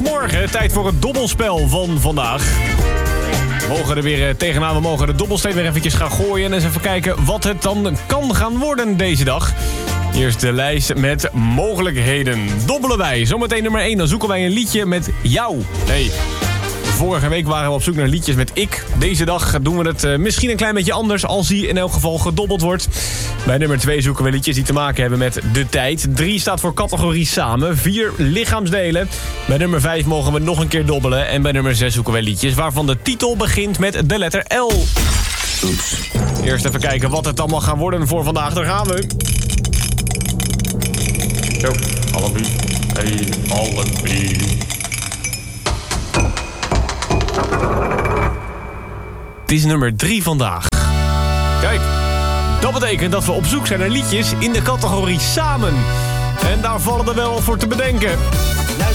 Goedemorgen, tijd voor het dobbelspel van vandaag. We mogen er weer tegenaan, we mogen de dobbelsteen weer eventjes gaan gooien... en eens even kijken wat het dan kan gaan worden deze dag. Eerst de lijst met mogelijkheden. Dobbelen wij. Zometeen nummer 1, dan zoeken wij een liedje met jou. Hey. Vorige week waren we op zoek naar liedjes met ik. Deze dag doen we het misschien een klein beetje anders... als die in elk geval gedobbeld wordt. Bij nummer 2 zoeken we liedjes die te maken hebben met de tijd. 3 staat voor categorie samen. 4 lichaamsdelen. Bij nummer 5 mogen we nog een keer dobbelen. En bij nummer 6 zoeken we liedjes waarvan de titel begint met de letter L. Oeps. Eerst even kijken wat het allemaal gaan worden voor vandaag. Daar gaan we. Zo, hallebi. Hey, hallebi. Het is nummer 3 vandaag. Kijk, dat betekent dat we op zoek zijn naar liedjes in de categorie samen. En daar vallen er wel voor te bedenken.